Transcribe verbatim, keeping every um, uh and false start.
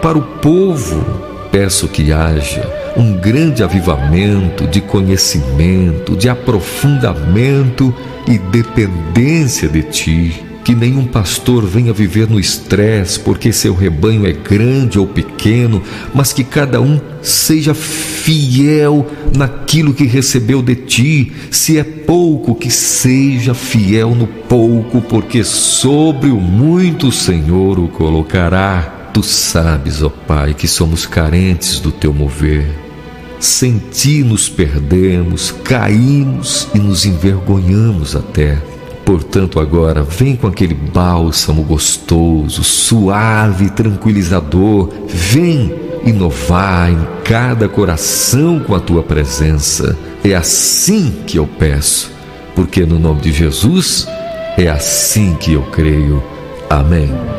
para o povo. Peço que haja um grande avivamento de conhecimento, de aprofundamento e dependência de Ti. Que nenhum pastor venha viver no estresse porque seu rebanho é grande ou pequeno, mas que cada um seja fiel naquilo que recebeu de Ti. Se é pouco, que seja fiel no pouco, porque sobre o muito o Senhor o colocará. Tu sabes, ó Pai, que somos carentes do Teu mover. Sem Ti nos perdemos, caímos e nos envergonhamos até. Portanto, agora, vem com aquele bálsamo gostoso, suave, tranquilizador. Vem inovar em cada coração com a Tua presença. É assim que eu peço, porque no nome de Jesus é assim que eu creio. Amém.